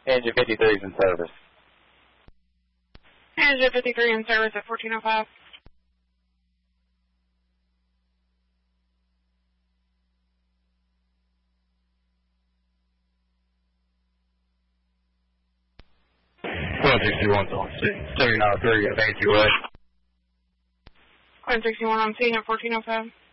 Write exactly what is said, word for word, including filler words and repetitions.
Engine fifty-three is in service. Engine fifty-three in service at fourteen oh five. one sixty-one, seven oh three, evacuate. one sixty-one on scene at fourteen oh five.